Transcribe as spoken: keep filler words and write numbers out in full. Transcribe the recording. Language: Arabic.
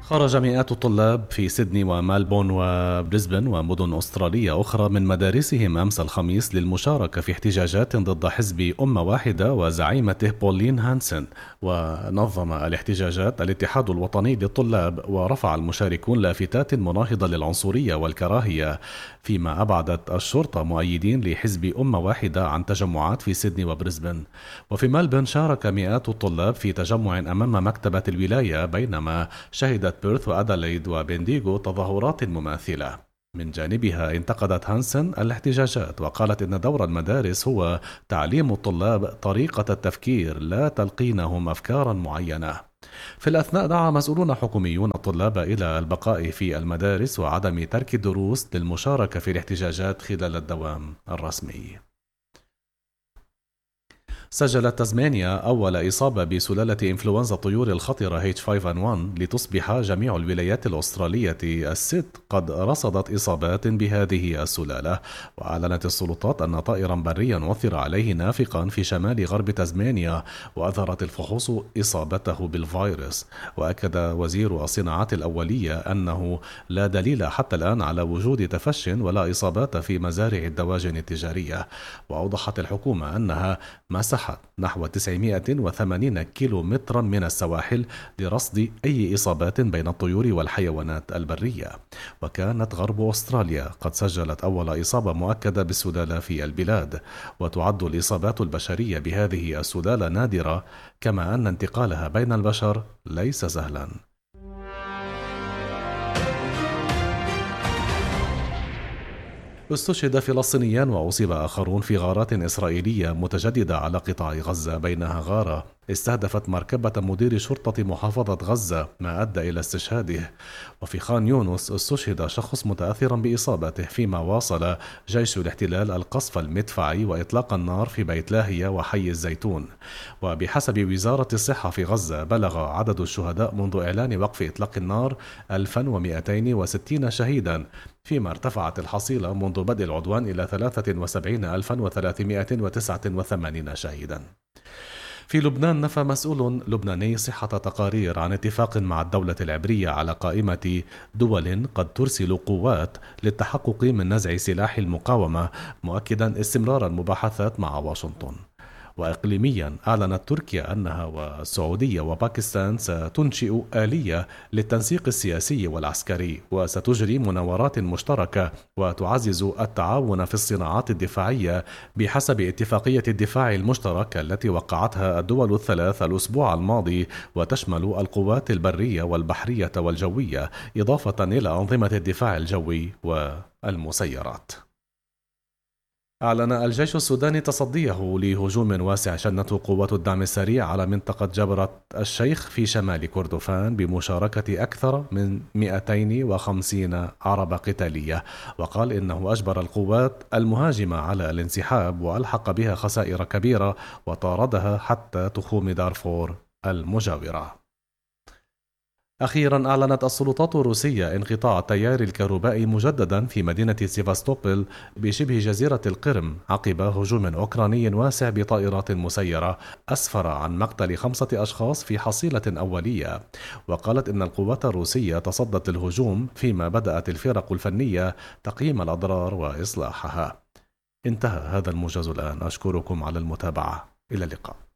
خرج مئات الطلاب في سيدني وملبون وبريسبن ومدن أسترالية أخرى من مدارسهم أمس الخميس للمشاركة في احتجاجات ضد حزب أمة واحدة وزعيمته بولين هانسن. ونظم الاحتجاجات الاتحاد الوطني للطلاب، ورفع المشاركون لافتات مناهضة للعنصرية والكراهية، فيما أبعدت الشرطة مؤيدين لحزب أمة واحدة عن تجمعات في سيدني وبريسبن. وفي ملبون شارك مئات الطلاب في تجمع أمام مكتبة الولاية، بينما شهدت بيرث وأدليد وبنديغو تظاهرات مماثلة. من جانبها انتقدت هانسن الاحتجاجات وقالت إن دور المدارس هو تعليم الطلاب طريقة التفكير لا تلقينهم أفكارا معينة. في الأثناء دعا مسؤولون حكوميون الطلاب إلى البقاء في المدارس وعدم ترك الدروس للمشاركة في الاحتجاجات خلال الدوام الرسمي. سجلت تزمانيا أول إصابة بسلالة إنفلونزا الطيور الخطرة إتش خمسة إن واحد، لتصبح جميع الولايات الأسترالية الست قد رصدت إصابات بهذه السلالة. وأعلنت السلطات أن طائرا بريا وثر عليه نافقا في شمال غرب تزمانيا، وأظهرت الفحوص إصابته بالفيروس. وأكد وزير الصناعات الأولية أنه لا دليل حتى الآن على وجود تفش ولا إصابات في مزارع الدواجن التجارية. وأوضحت الحكومة أنها مسحت نحو تسعمائة وثمانين كيلو مترا من السواحل لرصد أي إصابات بين الطيور والحيوانات البرية. وكانت غرب أستراليا قد سجلت أول إصابة مؤكدة بالسلالة في البلاد، وتعد الإصابات البشرية بهذه السلالة نادرة، كما أن انتقالها بين البشر ليس سهلا. استشهد فلسطينيان وأصيب آخرون في غارات إسرائيلية متجددة على قطاع غزة، بينها غارة استهدفت مركبة مدير شرطة محافظة غزة، ما أدى إلى استشهاده. وفي خان يونس استشهد شخص متأثرا بإصابته، فيما واصل جيش الاحتلال القصف المدفعي وإطلاق النار في بيت لاهية وحي الزيتون. وبحسب وزارة الصحة في غزة بلغ عدد الشهداء منذ إعلان وقف إطلاق النار ألف ومئتين وستين شهيدا، فيما ارتفعت الحصيلة منذ بدء العدوان إلى ثلاثة وسبعين ألفا وثلاثمائة وتسعة وثمانين شهيدا. في لبنان نفى مسؤول لبناني صحة تقارير عن اتفاق مع الدولة العبرية على قائمة دول قد ترسل قوات للتحقق من نزع سلاح المقاومة، مؤكدا استمرار المباحثات مع واشنطن. وإقليميا أعلنت تركيا أنها والسعودية وباكستان ستنشئ آلية للتنسيق السياسي والعسكري، وستجري مناورات مشتركة وتعزز التعاون في الصناعات الدفاعية بحسب اتفاقية الدفاع المشترك التي وقعتها الدول الثلاث الأسبوع الماضي، وتشمل القوات البرية والبحرية والجوية، إضافة إلى أنظمة الدفاع الجوي والمسيرات. أعلن الجيش السوداني تصديه لهجوم واسع شنته قوات الدعم السريع على منطقة جبرة الشيخ في شمال كردفان بمشاركة أكثر من مئتين وخمسين عربة قتالية. وقال إنه أجبر القوات المهاجمة على الانسحاب وألحق بها خسائر كبيرة وطاردها حتى تخوم دارفور المجاورة. أخيرا أعلنت السلطات الروسية انقطاع التيار الكهربائي مجددا في مدينة سيفاستوبول بشبه جزيرة القرم عقب هجوم أوكراني واسع بطائرات مسيرة أسفر عن مقتل خمسة أشخاص في حصيلة أولية. وقالت إن القوات الروسية تصدت للهجوم، فيما بدأت الفرق الفنية تقييم الأضرار وإصلاحها. انتهى هذا الموجز الآن، أشكركم على المتابعة، إلى اللقاء.